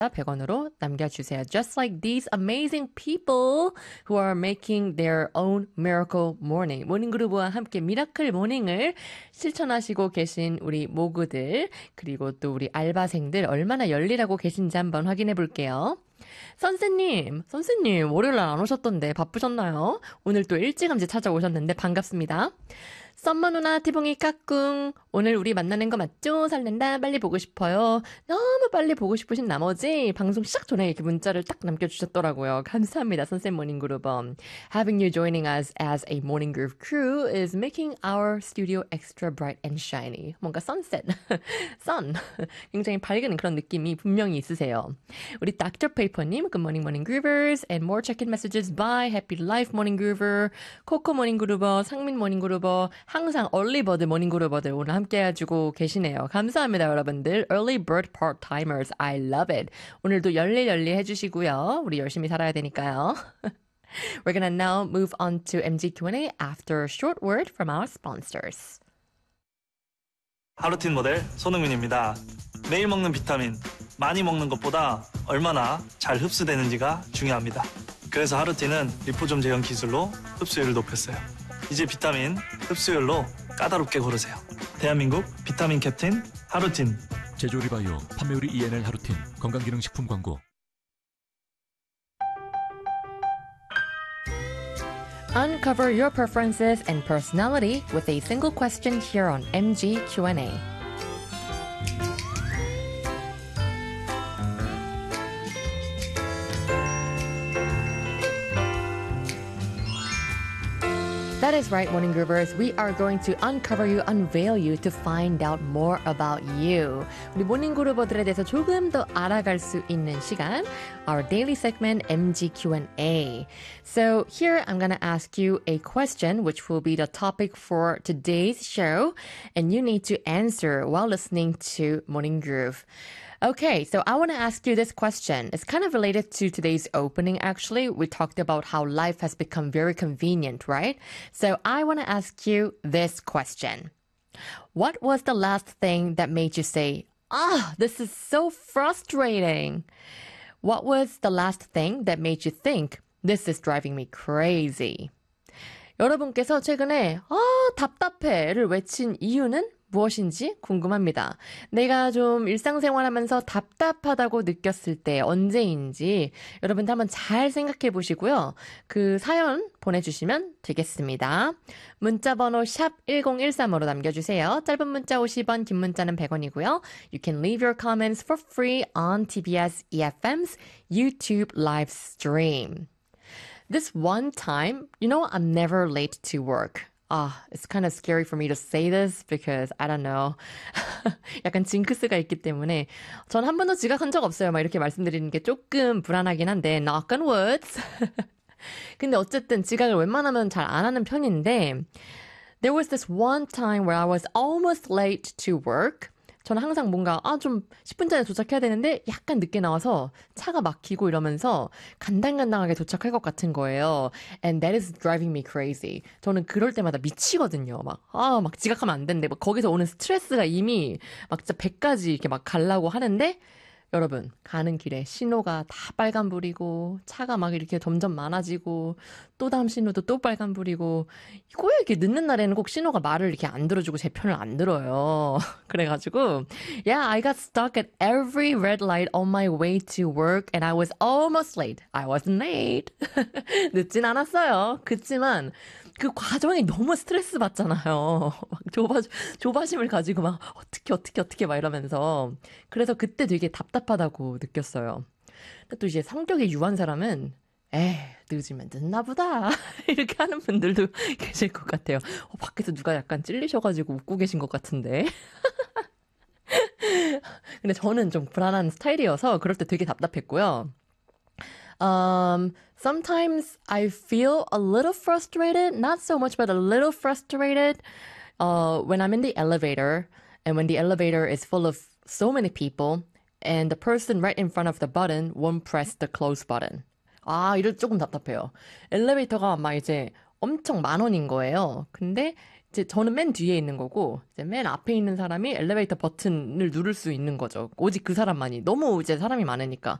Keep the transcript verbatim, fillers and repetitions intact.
백 원으로 남겨주세요. Just like these amazing people who are making their own miracle morning. 모닝그루브와 함께 미라클 모닝을 실천하시고 계신 우리 모구들 그리고 또 우리 알바생들 얼마나 열일하고 계신지 한번 확인해 볼게요. 선생님, 선생님 월요일 날 안 오셨던데 바쁘셨나요? 오늘 또 일찌감치 찾아오셨는데 반갑습니다. 썸머 누나 티봉이 까꿍 오늘 우리 만나는 거 맞죠? 설렌다 빨리 보고 싶어요. 너무 빨리 보고 싶으신 나머지 방송 시작 전에 이렇게 문자를 딱 남겨주셨더라고요. 감사합니다. 선셋 모닝그룹. Having you joining us as a morning groove crew is making our studio extra bright and shiny. 뭔가 sunset, sun 굉장히 밝은 그런 느낌이 분명히 있으세요. 우리 닥터 페이퍼님 Good morning morning groovers and more check-in messages by Happy Life morning groover 코코 모닝 그루버 상민 모닝 그루버 항상 얼리버드 모닝그루버들 오늘 함께 해주고 계시네요. 감사합니다, 여러분들. Early bird part-timers, I love it. 오늘도 열일열일 해주시고요. 우리 열심히 살아야 되니까요. We're gonna now move on to 엠지 Q and A after a short word from our sponsors. 하루틴 모델 손흥민입니다. 매일 먹는 비타민, 많이 먹는 것보다 얼마나 잘 흡수되는지가 중요합니다. 그래서 하루틴은 리포좀 제형 기술로 흡수율을 높였어요. 이제 비타민 흡수율로 까다롭게 고르세요. 대한민국 비타민 캡틴 하루틴. 제조리 바이오 판매율이 이엔엘 하루틴 건강기능식품 광고. Uncover your preferences and personality with a single question here on 엠지 Q and A. That is right, Morning Groovers. We are going to uncover you, unveil you to find out more about you. 우리 모닝 그루버들에 대해서 조금 더 알아갈 수 있는 시간. Our daily segment, 엠지 Q and A. So here I'm going to ask you a question which will be the topic for today's show. And you need to answer while listening to Morning Groove. Okay, so I want to ask you this question. It's kind of related to today's opening, actually. We talked about how life has become very convenient, right? So I want to ask you this question. What was the last thing that made you say, ah, this is so frustrating? What was the last thing that made you think, this is driving me crazy? 여러분께서 최근에 아, 답답해를 외친 이유는 무엇인지 궁금합니다. 내가 좀 일상생활하면서 답답하다고 느꼈을 때 언제인지 여러분들 한번 잘 생각해 보시고요. 그 사연 보내주시면 되겠습니다. 문자번호 샵 일공일삼으로 남겨주세요. 짧은 문자 오십 원, 긴 문자는 백 원이고요. You can leave your comments for free on 티비에스 이에프엠's YouTube live stream. This one time, you know, I'm never late to work. Ah, it's kind of scary for me to say this because I don't know. 약간 징크스가 있기 때문에 전 한 번도 지각한 적 없어요. 막 이렇게 말씀드리는 게 조금 불안하긴 한데 knock on wood. 근데 어쨌든 지각을 웬만하면 잘 안 하는 편인데 There was this one time where I was almost late to work. 저는 항상 뭔가 아, 좀 십 분 전에 도착해야 되는데 약간 늦게 나와서 차가 막히고 이러면서 간당간당하게 도착할 것 같은 거예요. And that is driving me crazy. 저는 그럴 때마다 미치거든요. 막, 아, 막 지각하면 안 되는데 막 거기서 오는 스트레스가 이미 막 진짜 백까지 이렇게 막 가려고 하는데 여러분, 가는 길에 신호가 다 빨간불이고 차가 막 이렇게 점점 많아지고 또 다음 신호도 또 빨간불이고 이거 왜 이렇게 늦는 날에는 꼭 신호가 말을 이렇게 안 들어주고 제 편을 안 들어요. 그래가지고 Yeah, I got stuck at every red light on my way to work and I was almost late. I wasn't late. 늦진 않았어요. 그치만 그 과정이 너무 스트레스 받잖아요. 막 조바, 조바심을 가지고 막 어떻게 어떻게 어떻게 막 이러면서 그래서 그때 되게 답답하다고 느꼈어요. 근데 또 이제 성격이 유한 사람은 에이 늦으면 늦나 보다 이렇게 하는 분들도 계실 것 같아요. 어, 밖에서 누가 약간 찔리셔가지고 웃고 계신 것 같은데. 근데 저는 좀 불안한 스타일이어서 그럴 때 되게 답답했고요. Um, sometimes I feel a little frustrated, not so much, but a little frustrated uh, when I'm in the elevator and when the elevator is full of so many people and the person right in front of the button won't press the close button. 아, 이럴 조금 답답해요. 엘리베이터가 막 이제 엄청 만 원인 거예요. 근데 이제 저는 맨 뒤에 있는 거고 이제 맨 앞에 있는 사람이 엘리베이터 버튼을 누를 수 있는 거죠. 오직 그 사람만이. 너무 이제 사람이 많으니까.